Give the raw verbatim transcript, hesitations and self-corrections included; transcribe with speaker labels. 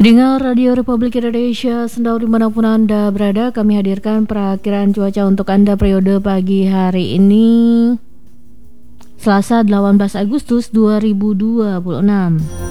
Speaker 1: Dengar Radio Republik Indonesia Sendau dimanapun Anda berada, kami hadirkan perakiraan cuaca untuk Anda periode pagi hari ini Selasa delapan belas Agustus dua ribu dua puluh enam.